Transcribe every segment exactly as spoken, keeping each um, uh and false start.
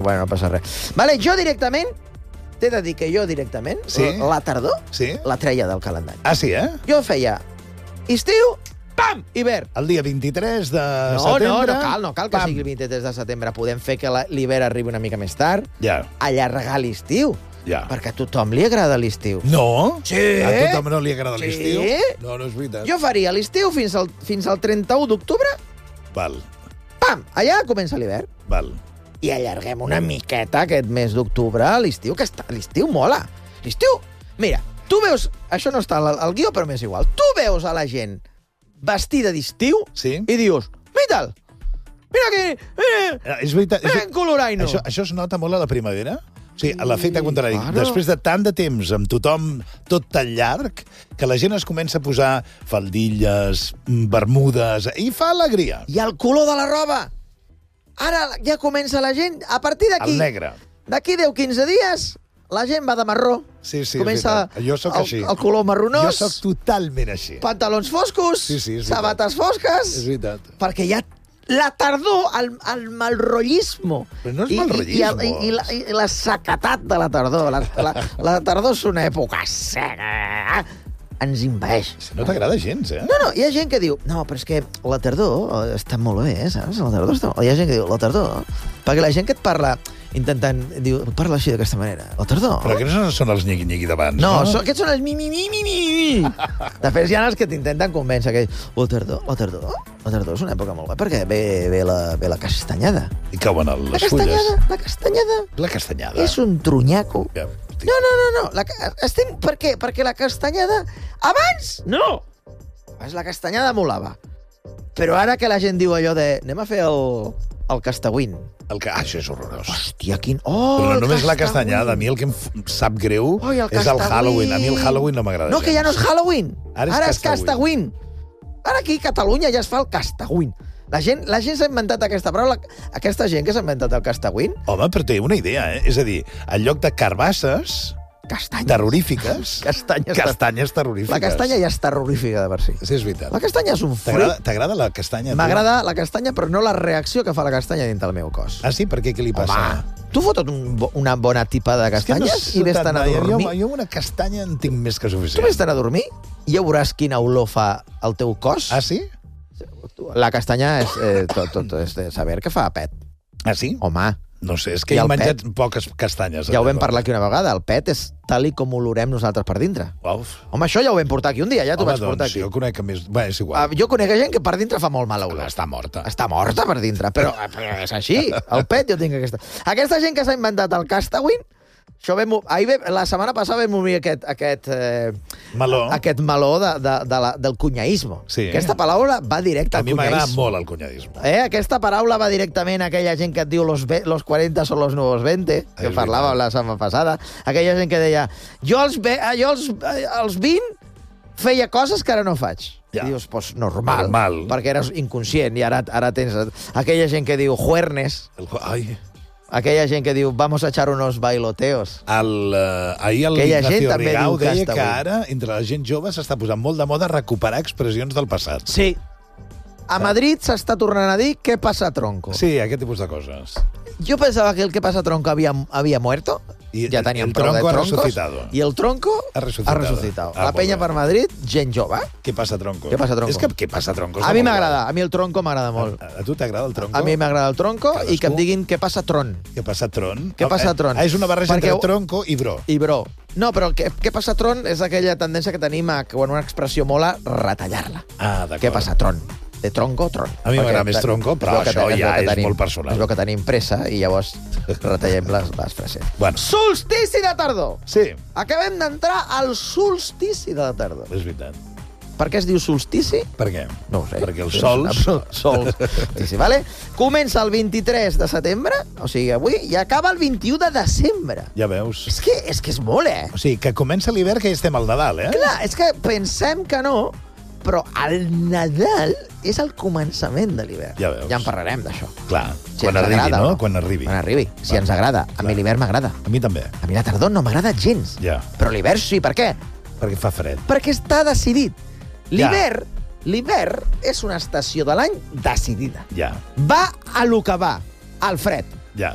bueno, no passa res. Vale, jo directament, t'he de dir que jo directament, sí? la tardor, sí? la treia del calendari. Ah, sí, eh? Jo feia estiu, pam, hivern. El dia vint-i-tres de no, setembre... No, no cal, no cal que pam. sigui el vint-i-tres de setembre. Podem fer que l'hivern arribi una mica més tard. Ja. Allargar l'estiu. Ja. Perquè a tothom li agrada l'estiu. No? Sí? A tothom no li agrada sí? l'estiu? No, no és veritat. Jo faria l'estiu fins al, fins al trenta-u d'octubre. Val. Pam! Allà comença l'hivern. Val. I allarguem una miqueta aquest mes d'octubre a l'estiu, que està... l'estiu mola. L'estiu... Mira, tu veus... Això no està al, al guió, però m'és igual. Tu veus a la gent vestida d'estiu sí? i dius, mira-te'l, mira que... Eh, és veritat. Mira que coloraino. Això, això es nota molt a la primavera? O sigui, a l'efecte contrari. Claro. Després de tant de temps amb tothom tot tan llarg, que la gent es comença a posar faldilles, bermudes, i fa alegria. I el color de la roba. Ara ja comença la gent, a partir d'aquí... El negre. D'aquí deu quinze dies, la gent va de marró. Sí, sí, comença jo sóc el, així. el color marronós. Jo sóc totalment així. Pantalons foscos, sí, sí, sabates fosques. És veritat. Perquè ja la tardor, el, el malrotllismo. Però no és malrotllismo. I, i, i, i, la, I la sequetat de la tardor. La, la, la tardor és una època seca. Ens invadeix. No t'agrada gens, eh? No, no, hi ha gent que diu, no, però és que la tardor està molt bé, saps? La tardor està... Hi ha gent que diu, la tardor... Perquè la gent que et parla intentant... Diu, parla així d'aquesta manera. La tardor... Però aquests no són els nyigui-nyigui d'abans, no? No, són, aquests són els mi-mi-mi-mi-mi. Després hi ha els que t'intenten convèncer que la tardor, la tardor, la tardor és una època molt bé, perquè ve, ve, la, ve la castanyada. I cauen les la castanyada, fulles. La castanyada... La castanyada. És un trunyaco. Ja. No, no, no, no. La, estem, per què? Perquè la castanyada... Abans, no! Abans la castanyada molava. Però ara que la gent diu allò de... Anem a fer el, el castagüín. El que... Ah, això és horrorós. Hòstia, quin... Oh, Però no només castagüín. la castanyada. A mi el que em sap greu oh, el és el Halloween. A mi el Halloween no m'agrada No, que ja no és Halloween. Ara és, ara és castagüín. Ara aquí a Catalunya ja es fa el castagüín. La gent, la gent s'ha inventat aquesta paraula, aquesta gent que s'ha inventat el castagüín. Home, però té una idea, eh? És a dir, en lloc de carbasses... Castanyes. Terrorífiques. Castanyes. Castanyes terrorífiques. La castanya ja és terrorífica de per si. Sí, és veritat. La castanya és un fruit. T'agrada la castanya? M'agrada la castanya, però no la reacció que fa la castanya dintre el meu cos. Ah, sí? Per què? Què li passa? Home, tu fotot un, una bona tipa de castanyes és que no i vés-te'n a dormir. Jo, jo una castanya en tinc més que suficient. Tu vés-te'n a dormir i ja veuràs quina olor fa el teu cos. Ah, sí? La castanya és, eh, tot, tot, és de saber que fa pet. Ah, sí? Home. No sé, és que I he el menjat pet? poques castanyes. Ja ho vam parlar aquí una vegada. El pet és tal i com olorem nosaltres per dintre. Uf. Home, això ja ho vam portar aquí un dia, ja t'ho Home, vaig portar doncs, aquí. jo conec que més... Bé, és igual. Uh, jo conec gent que per dintre fa molt mala olor. Està morta. Està morta per dintre, però, però és així. El pet jo tinc aquesta... Aquesta gent que s'ha inventat el castagüín, això vam, ahir vam, la setmana passada vam obrir aquest, aquest, eh, meló, aquest meló de, de, de la, del cunyaismo. Sí. Aquesta paraula va directe a al mi m'agrada cunyaismo. molt el cunyadisme. Eh, aquesta paraula va directament a aquella gent que et diu los, ve, los quaranta són los nuevos veinte, que És parlàvem veritat. la setmana passada. Aquella gent que deia, jo als, ve, jo als, als vint feia coses que ara no faig. Ja. I dius, pues normal, Normal. perquè eres inconscient i ara, ara tens... Aquella gent que diu juernes, El, ai, aquella gent que diu vamos a echar unos bailoteos. el, uh, ahir el Aquella gent Ignacio també Rigau diu deia castagüín. que ara, entre la gent jove, s'està posant molt de moda recuperar expressions del passat. Sí. A Madrid s'està tornant a dir què passa tronco. Sí, aquest tipus de coses. Jo pensava que el que passa tronco havia, havia muerto. I ja teníem el prou de tronco ha troncos. resucitado. I el tronco Ha resucitado. ha resucitado. Ah, La molt penya bé. per Madrid, gent jove. Què passa, tronco? Què passa, tronco? És que què passa, tronco? A mi m'agrada, a mi el tronco m'agrada molt. A, a tu t'agrada el tronco? A mi m'agrada el tronco Cadascú. i que em diguin què passa tron. Què passa, tron? Què passa, tron? Ah, és una barreja Perquè entre ho- tronco i bro. I bro. No, però què, què passa tron és aquella tendència que tenim a, quan una expressió mola, retallar-la. Ah, d'acord. Què passa tron? De tronco, tron. A mi m'agrada Perquè més te- tronco, però es veu que això te- es ja veu que és tenim- molt personal. Es veu que tenim pressa i llavors retallem les, les frases. Bueno. Solstici de tardor! Sí, Acabem d'entrar al solstici de la tardor. és veritat. Per què es diu solstici? Per què? No ho sé. Perquè els sols... Sols. Sí, sí, vale? Comença el vint-i-tres de setembre, o sigui, avui, i acaba el vint-i-u de desembre. Ja veus. És que és, que és molt, eh? O sigui, que comença l'hivern que ja estem al Nadal, eh? Clar, és que pensem que no, però el Nadal és el començament de l'hivern. Ja veus. Ja en parlarem d'això. Clar, Si quan ens arribi, agrada, no? no? Quan arribi. Quan arribi. Si Va, ens agrada. A clar. mi l'hivern m'agrada. A mi també. A mi la tardor no m'agrada gens. Ja. Però l'hivern sí, per què? Perquè fa fred. Perquè està decidit. Ja. L'hivern, l'hivern és una estació de l'any decidida. Ja, Va a lo que va, al fred. ja.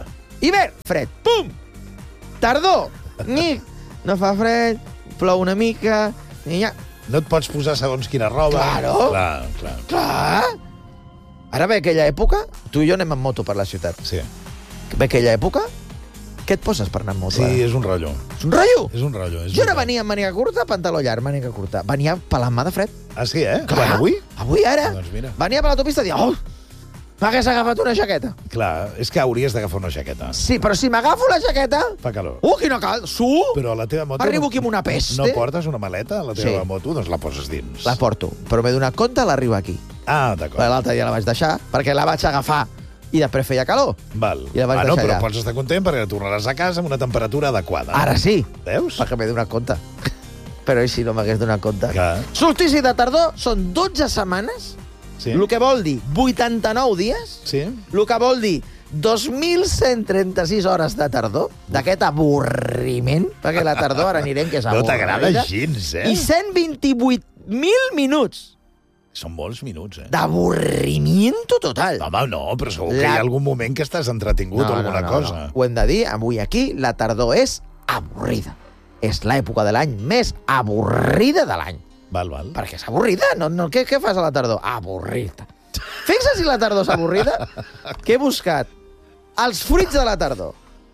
Hivern, fred. Pum! Tardor, nic. No fa fred, plou una mica, i ja... No et pots posar segons quina roba. Claro. Clar, clar. Clar! Ara ve aquella època, tu i jo anem en moto per la ciutat. Sí. Ve aquella època, què et poses per anar amb moto? Sí, eh? és un rotllo. És un rotllo? És un rotllo. És Jo ara veritat. venia amb màniga curta, pantaló llarg, màniga curta. Venia pelant mà de fred. Ah, sí, eh? Clar. Quan, avui? Avui, ara. Doncs mira. Venia per l'autopista i dia, oh, m'hagués agafat una jaqueta. Clar, és que hauries d'agafar una jaqueta. Sí, però si m'agafo la jaqueta... Fa calor. Uh, quina cal... Su! Però a la teva moto... Arribo aquí amb una peste. No portes una maleta a la teva Sí. moto? Doncs la poses dins. La porto, però m'he donat compte, l'arribo aquí. Ah, Perquè d'acord. l'altre dia la vaig deixar, perquè la vaig agafar i després feia calor. Val. I la vaig ah, no, deixar però allà. pots estar content perquè tornaràs a casa amb una temperatura adequada. Ara sí, Veus? perquè m'he donat compte. Però i si no m'hagués donat compte? Clar. Solstici de tardor són dotze setmanes, Sí? el que vol dir vuitanta-nou dies, Sí? el que vol dir dos mil cent trenta-sis hores de tardor, d'aquest avorriment, perquè la tardor ara anirem que és No avorrida. t'agrada gens, eh? I cent vint-i-vuit mil minuts Són molts minuts, eh? d'avorrimiento total. Home, no, però segur que La- hi ha algun moment que estàs entretingut o alguna cosa. Ho hem de dir, avui aquí la tardor és avorrida. És l'època de l'any més avorrida de l'any. Val, val. Perquè és avorrida. No, no, què, què fas a la tardor? Avorrir-te. Fixa si la tardor és avorrida, que he buscat els fruits de la tardor.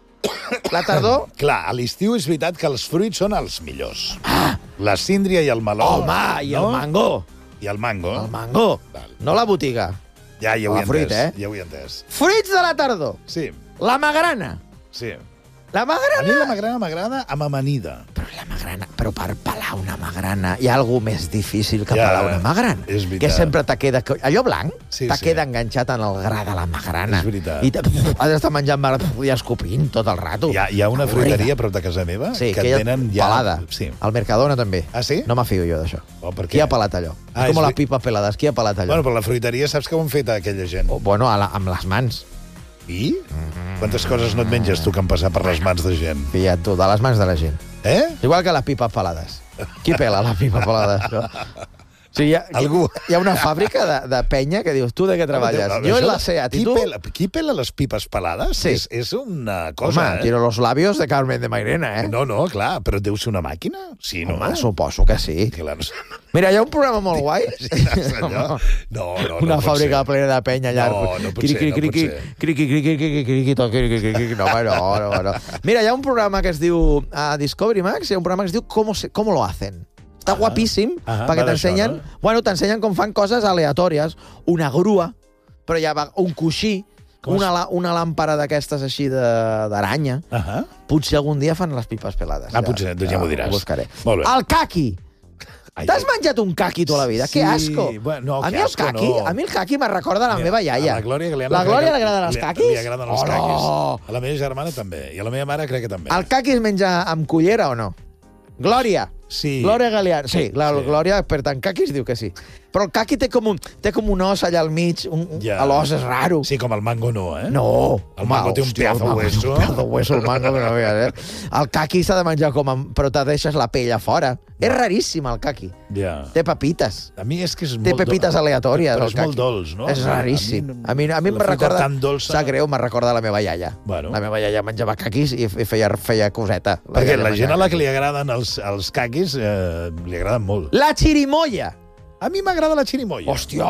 La tardor... Clar, a l'estiu és veritat que els fruits són els millors. Ah. La síndria i el meló. Home, i el no? mango. I el mango. El mango. Val. No la botiga. Ja, ja ho he El fruit, entès. eh? Ja ho he entès. Fruits de la tardor. Sí, La magrana. sí. La A mi magrana... la magrana m'agrada amb amanida. Però la magrana... Però per pelar una magrana hi ha alguna més difícil que Ja, pelar una magrana. és veritat. Que sempre te queda... Allò blanc Sí, te sí. queda enganxat en el gra de la magrana. És veritat. I te, has d'estar menjant mar- i escopint tot el rato. Hi ha, hi ha una Avorrida. fruiteria a prop de casa meva Sí, que aquella tenen ja... pelada. Sí. Al Mercadona també. Ah, sí? No me fio jo d'això. Oh, per Qui què? ha pelat allò? Ah, és com és les ve- pipes pelades. Qui ha pelat allò? Bueno, però la fruiteria saps que ho han fet aquella gent. Oh, bueno, a la, amb les mans. I? Quantes coses no et menges tu que han passat per les mans de gent? Pilla tu, de les mans de la gent. Eh? Igual que les pipes pelades. Qui pela les pipes pelades? No? O sigui, hi ha, Algú. hi ha una fàbrica de, de penya que dius, tu de què treballes? Però Jo això- en la SEAT, qui i tu... Pela, qui pela les pipes pelades? Sí. És, és una cosa, Home, eh? tiro los labios de Carmen de Mairena, eh? No, no, clar, però deu ser una màquina? Sí, no? Home, suposo que sí. Clar, no, Mira, hi ha un programa molt guai. senyor. No, no, no Una pot fàbrica ser. plena de penya allà. No, no pot Cri, ser, cri, no cri, pot cri, ser. cri, cri, cri, cri, cri, cri, cri, tot, cri, cri, cri, cri. No, home, no, no, no. Mira, hi ha un programa que es diu a Discovery Max, hi ha un programa que es diu Cómo, se, cómo lo hacen. Està Ah. guapíssim, Ah, perquè va d'això, t'ensenyen... no? Bueno, t'ensenyen com fan coses aleatòries. Una grua, però ja va... Un coixí, Com una, es- la- una làmpara d'aquestes així de- d'aranya. Ahà. Potser algun dia fan les pipes pelades. Ah, potser, doncs ja m'ho diràs. Ho buscaré. Molt bé. El caqui. Ai, T'has ai. menjat un caqui tota la vida? Sí, Que asco! bueno, no, a que mi el asco caqui, no. a mi el caqui me recorda a la Mira, meva iaia. A la Glòria, que li, la Glòria li agraden els li, caquis? Li agraden els Oh, caquis. no. A la meva germana també. I a la meva mare crec que també. El caqui es menja amb cullera o no? Glòria. Sí. Glòria Galeano. Sí, la Sí. Glòria, per tant, caquis diu que sí. Però el caqui té com un, té com un os allà al mig, un, un, Ja. a l'os és raro. Sí, com el mango no, eh? No. El mango té un hòstia, pedazo el mango, hueso. Un pedazo hueso, el mango, que no veus, eh? El caqui s'ha de menjar com... Amb, però te deixes la pell a fora. És raríssim, el caqui. Ja. Té pepites. A mi és que és Té molt... pepites dol- aleatòries, Però el és molt caqui. dolç, no? És raríssim. A mi, a mi em la fruita recorda... tan dolça... Sap greu, me recorda la meva iaia. Bueno. La meva iaia menjava caquis i i feia, feia coseta. Perquè iaia la gent a menjava la que li agraden els, els caquis eh, li agraden molt. La xirimoia. A mi m'agrada la xirimoia. Hòstia!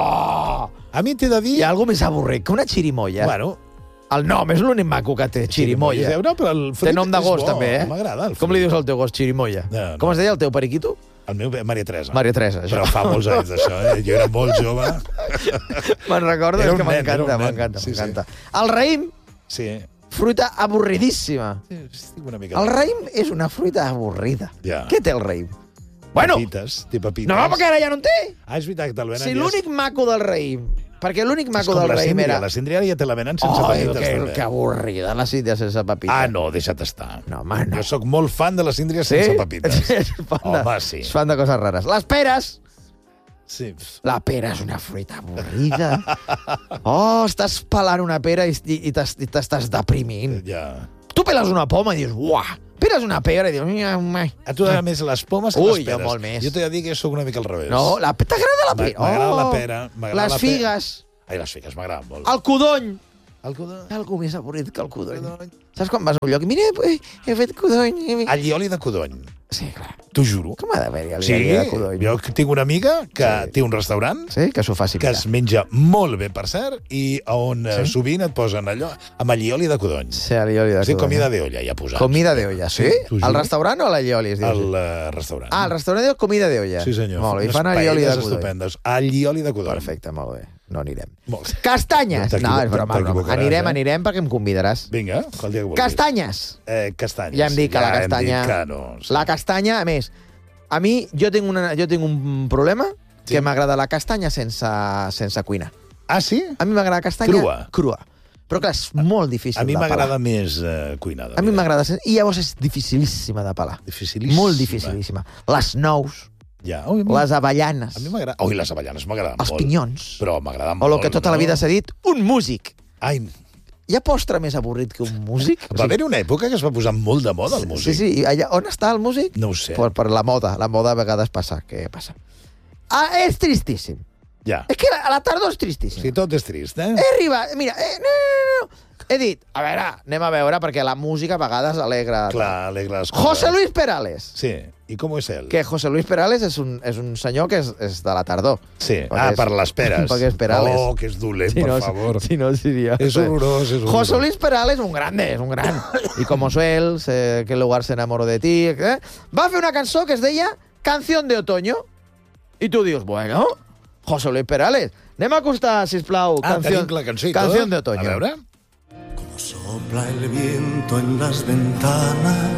A mi t'he de dir... Hi ha alguna més avorrit que una xirimoia? Bueno, El nom és l'únic maco que té, xirimoia. No, però el fruit Té nom de és gos, bo. també, eh? M'agrada el fruit. Com li dius al teu gos, xirimoia? No, no. Com es deia el teu periquito? El meu, Maria Teresa. Maria Teresa, això. Però fa molts anys d'això, eh? Jo era molt jove. Me'n recordo, Era és que un nen, era m'encanta, un nen. m'encanta, Sí, sí. m'encanta. El raïm, Sí. fruita avorridíssima. Sí, estic una mica... El raïm és una fruita avorrida. Ja. Què té el raïm? Bueno, Papites, té papites. no, perquè ara ja no en té. Ah, és veritat que te'l venen Si ja- l'únic maco del raïm... Perquè l'únic És maco com del la raïm síndria. era... La síndria ja te la venen sense Ai, papites, que, també. que avorrida, la síndria sense papites. Ah, no, deixa't estar. No, home, no. Jo sóc molt fan de la síndria Sí? sense papites. És fan de, Home, sí. És fan de coses rares. Les peres. Sí. La pera és una fruita avorrida. Oh, estàs pelant una pera i, i, i t'es- i t'estàs deprimint. Ja. Tu peles una poma i dius, uah, peres una pera i dius, "Mia, mai." A tu, a més, les pomes que Ui, les peres. jo molt més. Jo t'he de dir que sóc una mica al revés. No, la, t'agrada la pera? M'agrada Oh, la pera, m'agrada Les la pera. figues, Ai, les figues m'agraden molt. el codony. El codony. Algú més avorrit que el codony. Saps quan vas a un lloc i mira, he, he fet codony. Allioli de codony. Sí, clar. T'ho juro. Com ha d'haver-hi Sí, allioli de codony? jo tinc una amiga que Sí. té un restaurant Sí, que s'ho faci que mirar. es menja molt bé, per cert, i on sí? Sí? sovint et posen allò amb allioli de codony. Sí, allioli de Sí, codony. comida de olla, ja posats. Comida de olla, sí? t'ho Al juro. restaurant o a l'allioli, es diu? Al uh, restaurant. Ah, al restaurant diu comida de olla. Sí, senyor. Molt bé, i Unes fan allioli de paelles codony. estupendes. Allioli de codony. Perfecte, molt bé. No anirem. Molt. Castanyes! T'equivo- No, és broma, broma. t'equivocaràs, Anirem, eh? anirem perquè em convidaràs. Vinga, el dia que vulguis. Castanyes! Eh, castanyes. Ja em dic que la castanya... Ja hem dit que no. Sí. La castanya, a més, a mi jo tinc, una, jo tinc un problema Sí. que m'agrada la castanya sense, sense cuinar. Ah, sí? A mi m'agrada la castanya Crua. crua. Però clar, és molt difícil A mi de pelar. m'agrada més eh, cuinada. A mi mira. m'agrada... sen- I llavors és dificilíssima de pelar. Dificilíssima. Molt dificilíssima. Les nous, Ja. Ui, a mi, les avellanes, a mi m'agrada... Ui, les avellanes m'agraden els molt. pinyons, Però m'agrada o molt. el que tota la vida s'ha dit, un músic. Ai, Hi ha postre més avorrit que un músic? va haver una època que es va posar molt de moda el músic. Sí, sí. I allà, on està el músic? No ho sé. Per, per la moda. La moda a vegades passa. Què passa? Ah, és tristíssim. Ja. És que la, la tardor és tristíssim. Sí, tot és trist, eh? He arribat... Mira, eh, no, no, no, no. He dit, a veure, anem a veure, perquè la música a vegades alegra... Clar, alegra les coses. José Luis Perales. Sí, i com és ell? Que José Luis Perales és un, és un senyor que és, és de la tardor. Sí, Perquè ah, és- per les peres. perquè és Perales. Oh, que és dolent, Si per no, favor. Si no, seria... És horrorós, és horrorós. José Luis Perales, un grande, és un gran. I como suel, sé que el lugar se enamoró de ti... Eh? Va fer una cançó que es deia Canción de Otoño. I tu dius, bueno, José Luis Perales, anem a acostar, sisplau, Ah, canción, tenim la cançó i tot? canción de Otoño. A veure. Sopla el viento en las ventanas,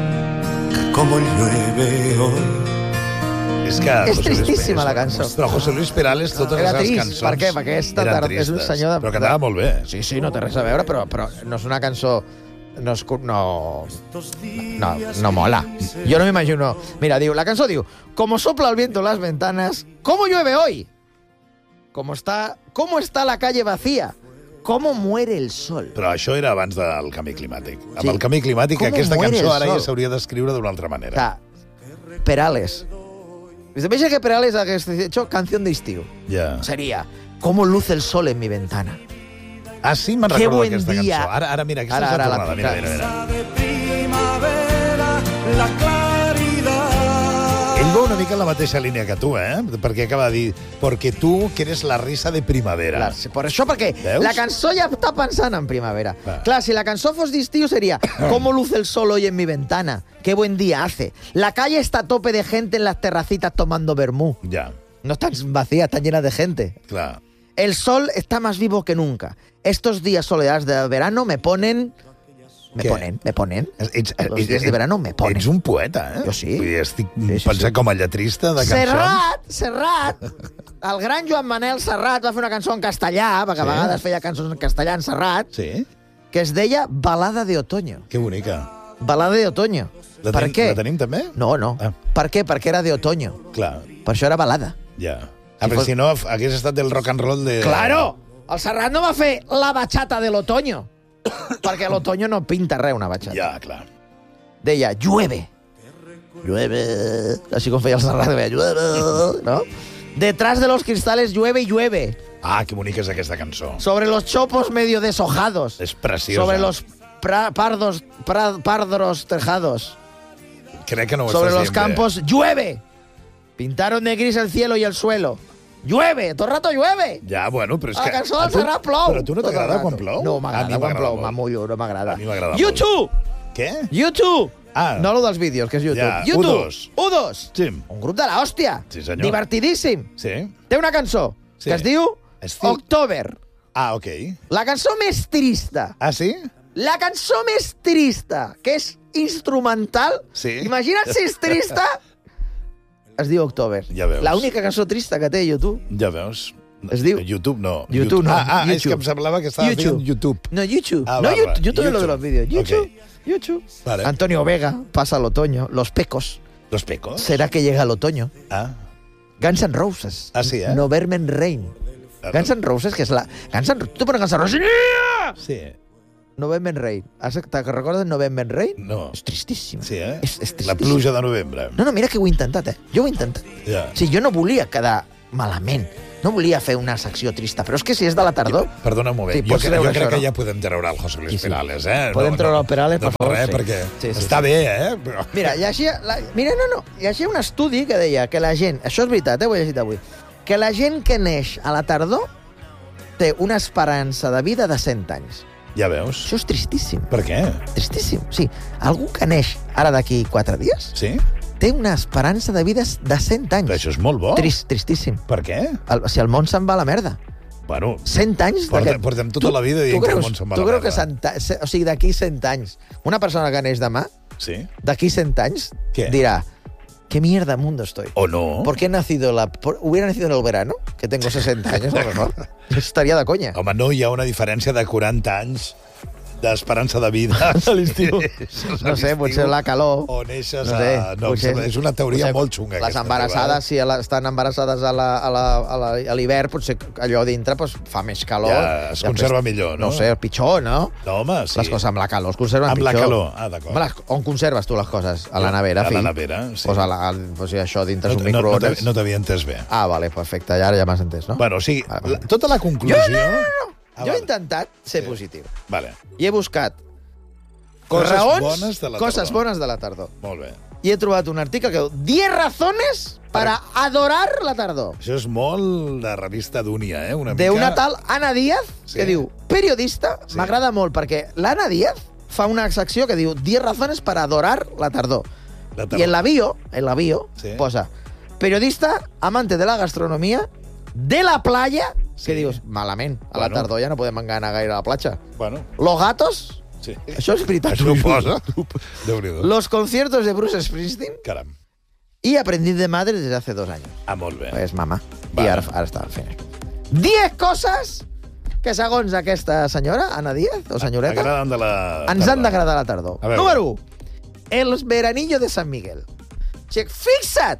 como llueve hoy. És que... És José Luis tristíssima Perales- la cançó. Però José Luis Perales, totes Era les seves trist, cançons... per què? Perquè és, eren tard, és un tristes, senyor de... Però cantava molt bé. Sí, sí, no té res a veure, però, però no és una cançó... No, és, cu- no, no, no mola. Jo no m'imagino... Mira, diu, la cançó diu Como sopla el viento en las ventanas, ¿cómo llueve hoy? ¿Cómo está, cómo está la calle vacía? ¿Cómo muere el sol? Però això era abans del canvi climàtic. Amb Sí. el canvi climàtic, Com aquesta muere cançó el ara ja sol? s'hauria d'escriure d'una altra manera. Clar, Perales. Dice, veis que Perales hagués hecho canción de estío. Ja. Sería ¿Cómo luce el sol en mi ventana? Ah, sí, me'n Que recordo buen d'aquesta dia. cançó. Ara, ara mira, aquesta Ara, és la ara, la- tornada. Mira, mira, mira. De primavera, la claridad. Ell va una mica en la mateixa línia que tu, eh? Perquè acaba de dir, porque tú, que eres la risa de primavera. Clar, sí, per això, perquè Veus? la cançó ja està pensant en primavera. Clar. Clar, si la cançó fos d'estiu seria ¿Cómo luce el sol hoy en mi ventana? Qué buen día hace. La calle está a tope de gente en las terracitas tomando vermú. Ja, No está vacía, está llena de gente. clar. El sol está más vivo que nunca. Estos días soleados de verano me ponen... Me Què? ponen, me ponen. Ets, Los días de verano me ponen. Ets un poeta, eh? Jo sí. Vull dir, estic Sí, sí, pensant sí. com a lletrista de cançons. Serrat, Serrat. El gran Joan Manel Serrat va fer una cançó en castellà, perquè Sí? a vegades feia cançons en castellà en Serrat, Sí? que es deia Balada de Otoño. Que bonica. Balada de Otoño. La per tenim, què? La tenim també? No, no. Ah. Per què? Perquè era de otoño. Clar, Per això era balada. ja. Ah, Si però fos- si no, hagués estat del rock and roll de... Claro! El Serrat no va fer la bachata de l'otoño, perquè a l'otoño no pinta res, una bachata. Ja, clar. Deia, llueve. Llueve. Així com feia el Serrat, deia, llueve. ¿No? Detrás de los cristales llueve y llueve. Ah, que bonica és aquesta cançó. Sobre los chopos medio deshojados. És preciosa. Sobre los pra- pardos, pra- pardos tejados. Crec que no ho Sobre estàs los dient bé. campos, llueve. Pintaron de gris el cielo y el suelo. Llueve, todo el rato llueve. Ja, bueno, però és La que... cançó a del tu- Serrat plou. Però a tu no tot el t'agrada rato. quan plou? No, A mi m'agrada quan m'agrada plou, molt. m'amullo, no m'agrada. A mi m'agrada molt. YouTube! Què? YouTube! Ah. No lo dels vídeos, que és YouTube. Ja, YouTube! U dos. U dos! Sí. Un grup de l'hòstia. Sí, senyor. Divertidíssim. Sí? Té una cançó Sí. que es diu Estic- October. Ah, ok. La cançó més trista. Ah, sí? La cançó més trista, que és instrumental. Sí. Imagina't si és trista. Es diu October. Ja veus. L'única cançó trista que té YouTube. Ja veus. Es diu- YouTube no. YouTube no. Ah, ah és YouTube. que em semblava que estava YouTube. fent YouTube. No, YouTube. Ah, no, va, YouTube. va. Yo también lo de YouTube. los vídeos. YouTube. Ok. YouTube. Vale. Antonio Vega, pasa el otoño. Los Pecos. Los Pecos? ¿Será que llega el otoño? Ah. Guns N' Roses. Ah, sí, eh? November Rain. Guns N' Roses, que es la... Guns N' Tú pones Guns N' Roses... Sí. November Rain. ¿Has- ¿Te recordes November Rain? No. És tristíssima. Sí, eh? És, és La tristíssima. pluja de novembre. No, no, mira que ho he intentat, eh? Jo ho he intentat. Ja. Sí, jo no volia quedar malament. No volia fer una secció trista, però és que si és de la tardor... Perdona un moment, Sí, jo, pots cre treure jo crec això, que no? ja podem treure el José Luis Sí, sí. Perales, eh? Podem treure el Perales, per no, favor, No, res, sí. perquè Sí, sí, està sí. bé, eh? Però... Mira, llegia, la, mira, no, no, llegia un estudi que deia que la gent, això és veritat, eh, ho he llegit avui, que la gent que neix a la tardor té una esperança de vida de cent anys. Ja veus? Això és tristíssim, Per què? tristíssim. Sí, algú que neix ara d'aquí quatre dies Sí? té una esperança de vida de cent anys. Però això és molt bo. Trist, tristíssim. Per què? El, o sigui, el món se'n va a la merda. Bueno, cent anys... Porta- d'aquest- portem tota la vida dient tu que el creus- món se'n va a Tu la creus que merda. cent, a- se- o sigui, d'aquí cent anys, una persona que neix demà, sí? d'aquí cent anys, Què? dirà, ¿qué mierda mundo estoy? O no? ¿Por qué he nacido la, por- hubiera nacido en el verano, que tengo sesenta años, a lo mejor? Estaria de conya. Home, no, hi ha una diferència de quaranta anys d'esperança de vida. A l'estiu. No sé, potser la calor. O neixes No sé, a... No, potser- és una teoria potser molt xunga. Les aquesta embarassades, teva, si a la- estan embarassades a la- a la- a la- a l'hivern, potser allò dintre pues, fa més calor. Ja, es conserva millor, no? No sé, pitjor, no? eh? No, home, sí. Les coses amb la calor es conserven Amb la pitjor. calor, ah, d'acord. Home, les- On conserves tu les coses? A la nevera, A fill? la nevera, sí. Pues, a la, al, pues això dintre No, és un no, no, microones. t'havia- no t'havia entès bé. Ah, vale, perfecte, ja, ara ja m'has entès, no? Bueno, o sigui, Vale. la, tota la conclusió... Jo, no, no, no, no. Ah, jo he vale. intentat ser Sí. positiu. Vale, I he buscat Coses raons, bones de la coses tardor. bones de la tardor. molt bé. I he trobat un article que diu diez razones para adorar la tardor. Això és molt de revista d'Únia, eh? Una De mica... una tal Ana Díaz, Sí. que diu, periodista, Sí. m'agrada molt, perquè l'Anna Díaz fa una secció que diu diez razones para adorar la tardor. La tardor. I en la bio, en la bio, Sí. posa periodista, amante de la gastronomia, de la playa, Sí. que dius, malament, a la Bueno. tardor ja no podem anar gaire a la platja. Bueno, Los gatos, sí. això és veritat. Això ho posa? Déu-n'hi-do. Los conciertos de Bruce Springsteen Caram. y aprendí de madre desde hace dos años. Ah, molt bé. Pues mamà. Vale. I ara, ara està fent això. diez coses que, segons aquesta senyora, Ana Díaz, o senyoreta, M'agraden de la... ens tardor. han d'agradar a la tardor. A veure. Número u. El veranillo de San Miguel. O sigui, fixa't!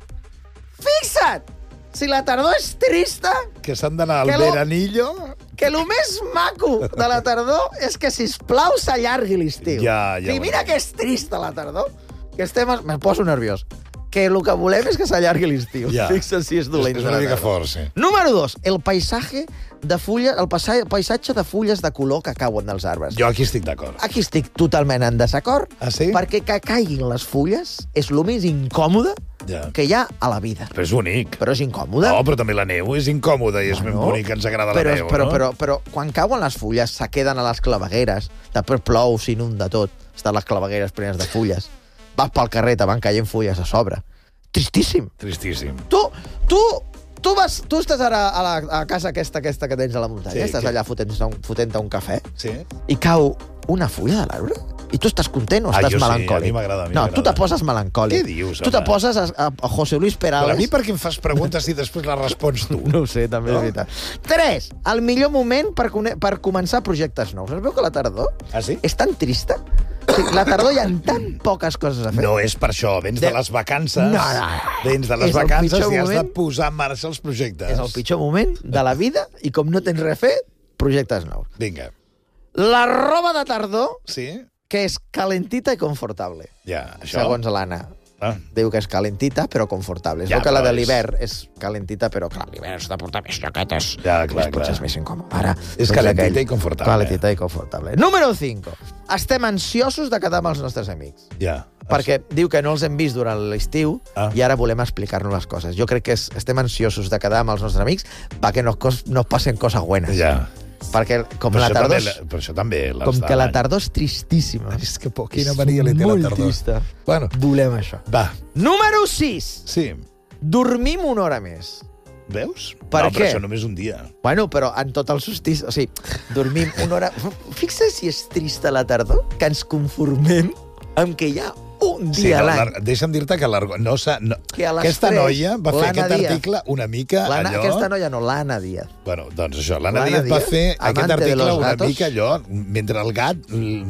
Fixa't! Si la tardor és trista, Que s'han d'anar al Que lo- veranillo... que el més maco de la tardor és que, sisplau, s'allargui l'estiu. Ja, ja I ho mira entenc. que és trista la tardor, que estem... Me poso nerviós. Que el que volem és que s'allargui l'estiu. Ja. Fixa't si és dolent. És de una la mica tardor. fort, sí. Número dos, el paisatge de fulles, el passa- paisatge de fulles de color que cauen dels arbres. Jo aquí estic d'acord. Aquí estic totalment en desacord, Ah, sí? perquè que caiguin les fulles és el més incòmode Ja. que hi ha a la vida. Però és bonic. Però és incòmode. No, però també la neu és incòmoda i és ben Bueno, bonic, ens agrada però, la neu, però, no? però, però quan cauen les fulles se queden a les clavegueres, després plou, s'inunda tot, estan les clavegueres plenes de fulles, vas pel carrer, te van caient fulles a sobre. Tristíssim. Tristíssim. Tu, tu, tu, vas, tu estàs ara a la a casa aquesta, aquesta que tens a la muntanya, Sí, estàs que- allà fotent-te un, fotent un cafè, Sí? i cau una fulla de l'arbre? I tu estàs content o Ah, estàs jo sí, melancòlic? a mi m'agrada, a mi no, m'agrada. tu te poses melancòlic. Què dius, Tu te home? poses a, a, a José Luis Però Perales. a mi per què em fas preguntes i després les respons tu? No ho sé, també No? és veritat. Tres, el millor moment per, cone- per començar projectes nous. Es veu que la tardor Ah, sí? és tan trista. O sigui, la tardor hi ha tan poques coses a fer. No és per això, vens de, De- les vacances, No, no, no. vens de les És el vacances pitjor i has de moment. posar en marxa els projectes. És el pitjor moment de la vida i com no tens res a fer, projectes nous. Vinga, La roba de tardor, sí? que és calentita i confortable. Ja, això... Segons l'Anna. Ah, Diu que és calentita, però confortable. És Ja, ja, que la però de és- l'hivern és calentita, però clar, l'hivern has de portar més jaquetes. Ja, clar, Més, potser clar. és més incòmode. Ara, És doncs calentita aquell- i confortable. Calentita i confortable. Número cinc. Estem ansiosos de quedar amb els nostres amics. ja. Perquè diu que no els hem vist durant l'estiu Ah. i ara volem explicar-nos les coses. Jo crec que és, estem ansiosos de quedar amb els nostres amics perquè no, cos, no passen coses buenes. Ja. Perquè com Però la això tardor... també, però això també l'has Com de que la l'any. tardor és tristíssima. És que por, quina mania li té la molt tardor. trista. Bueno, Volem això. va, Número sis. sí. Dormim una hora més. Veus? Per no, què? però això només un dia. Bueno, però en tot el solstici... O sigui, dormim una hora... Fixa si és trista la tardor, que ens conformem amb que hi ha un Sí, dia no, a l'any. la- deixa'm dir-te que l'arg... no, s'ha- no, Que a les aquesta tres, noia va fer l'Anna aquest Díaz. article una mica L'Anna, allò... Aquesta noia no, l'Anna Díaz. Bueno, doncs això, l'Anna L'Anna Díaz va Díaz, fer aquest amante de article los una gatos. mica allò, mentre el gat...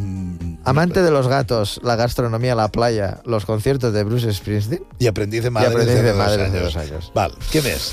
mm, Amante de los gatos, la gastronomía, la playa, los conciertos de Bruce Springsteen. I aprendiz de madres aprendiz de, de dos madres de años. dos años. Val, què més?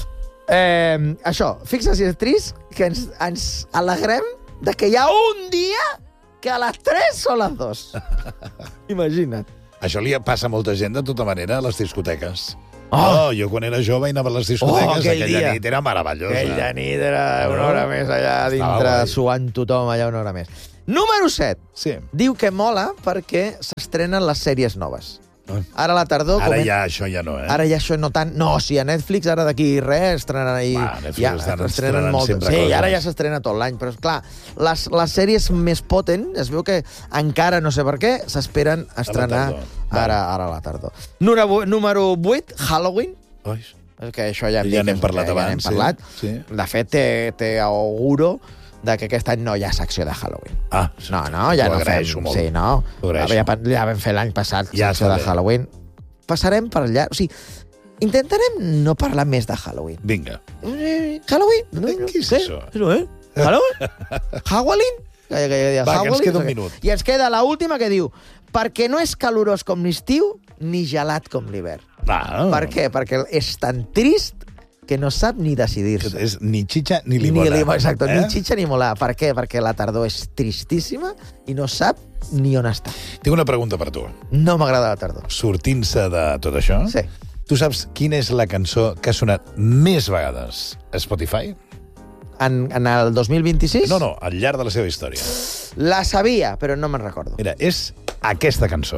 Eh, això, fixa si és trist que ens, ens alegrem de que hi ha un dia que a les tres són les dos. Imagina't. Això li passa a molta gent de tota manera a les discoteques. Oh, jo quan era jove i anava a les discoteques, Oh, aquell aquella dia. nit era meravellosa. Aquella nit era una No? hora més allà Estava dintre, guai. suant tothom allà una hora més. Número set. Sí. Diu que mola perquè s'estrenen les sèries noves. Ah. Ara a la tardor... Ara comen- ja, això ja no, eh? Ara ja això no tant... No, sí, a Netflix ara d'aquí res estrenen ahir... Va, Netflix ja, estan estrenen estrenant molt. sempre Sí, coses. ara ja s'estrena tot l'any, però, esclar, les, les sèries més potent, es veu que encara, no sé per què, s'esperen estrenar tardor. Va. ara, ara a la tardor. Número, número vuit, Halloween. Oi. És que això ja, em Ja dic, n'hem és- parlat ja, abans, Ja n'hem sí, parlat. sí. De fet, te, te auguro de que aquest any no hi ha secció de Halloween. Ah, No, no, ja ho no fem. agraeixo molt. Sí, no. Ho agraeixo. Ja, ja vam fer l'any passat Ja secció està de bé. Halloween. Passarem per allà. O sigui, intentarem no parlar més de Halloween. Vinga. Eh, Halloween? No, Eh, no, què és què? això? Això, eh? Halloween? Halloween? Que, que, que, Va, que ens Halloween, queda un no sé què. minut. I ens queda la última que diu perquè no és calorós com l'estiu ni gelat com l'hivern. Ah, Per què? Perquè és tan trist que no sap ni decidir-se. És ni xitxa ni Ni, limonar. limo, exacte, eh? ni xitxa ni molar. Per què? Perquè la tardor és tristíssima i no sap ni on està. Tinc una pregunta per tu. No m'agrada la tardor. Sortint-se de tot això, Sí. tu saps quina és la cançó que ha sonat més vegades a Spotify? En, en el dos mil vint-i-sis? No, no, al llarg de la seva història. La sabia, però no me'n recordo. Mira, és aquesta cançó.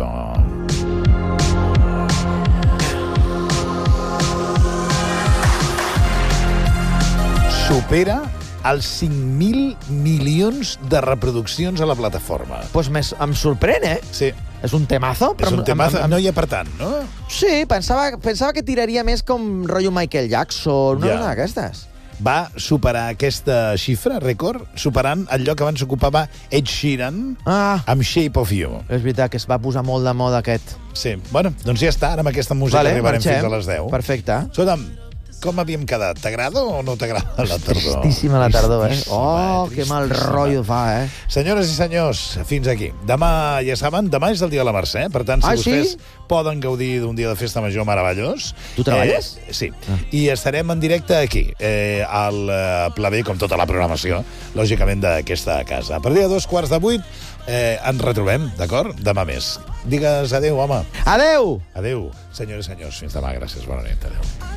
Supera els cinc mil milions de reproduccions a la plataforma. Pues més, em sorprèn, eh? Sí, És un temazo. és un em- temazo. em- em- No hi ha per tant, no? Sí, pensava, pensava que tiraria més com rotllo Michael Jackson, una Ja. cosa d'aquestes. Va superar aquesta xifra, rècord, superant el lloc que abans ocupava Ed Sheeran Ah, amb Shape of You. és veritat que es va posar molt de moda aquest. Sí, bueno, doncs ja està, ara amb aquesta música Vale, arribarem marxem. fins a les deu. Perfecte. Escolta'm, com havíem quedat? T'agrada o no t'agrada la tardor? Tristíssima la tardor, eh? Tristíssima, Oh, eh? que mal Tristíssima. rotllo fa, eh? Senyores i senyors, fins aquí. Demà, ja saben, demà és el dia de la Mercè, eh? Per tant, si Ah, sí? vostès poden gaudir d'un dia de festa major meravellós... Tu treballes? Eh, sí. Ah. I estarem en directe aquí, eh, al eh, Pla B, com tota la programació, lògicament, d'aquesta casa. A partir de dos quarts de vuit eh, ens retrobem, d'acord? Demà més. Digues adéu, home. Adeu! Adéu, senyores i senyors. Fins demà. Gràcies. Bona nit. Adéu.